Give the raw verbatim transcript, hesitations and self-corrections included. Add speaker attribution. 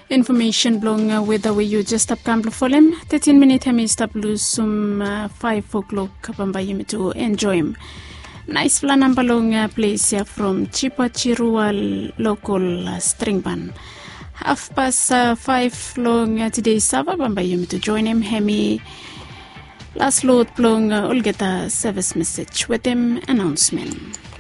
Speaker 1: Information blong uh, weather we you just up Campbell Fulham. thirteen minute hemi stop lose some uh, five o'clock kapamba you to enjoy him. Nice flanamba long uh, place here from Chipa Chirua local uh, string band. Half past uh, five long uh, today Sava bamba you to join him hemi. Last load blong uh, will get a service message with him announcement.